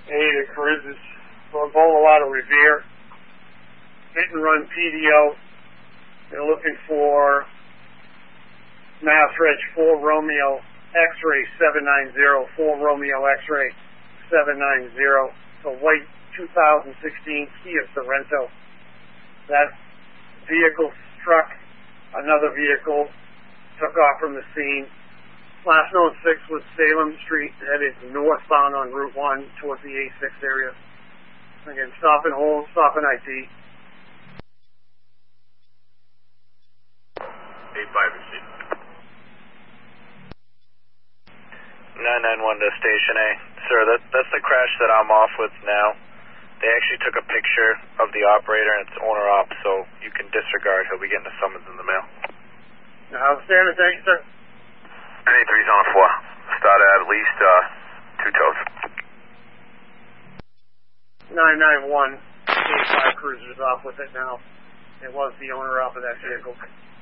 the Cruises from Boulevard Revere. Hit and run PDO. They're looking for Mass Reg 4 Romeo X-Ray 790, 4 Romeo X-Ray 790. It's a white 2016 Kia Sorento. That vehicle struck another vehicle, took off from the scene. Last known 6 was Salem Street, headed northbound on Route 1 towards the A6 area. Again, stop and hold, stop and ID. 85 receipt. 991 to Station A. Sir, that's the crash that I'm off with now. They actually took a picture of the operator and its owner op, so you can disregard. He'll be getting a summons in the mail. Outstanding, thank you, sir. Any 3's on 4. Start at least 2 tows. 991, 85 Cruisers off with it now. It was the owner op of that vehicle.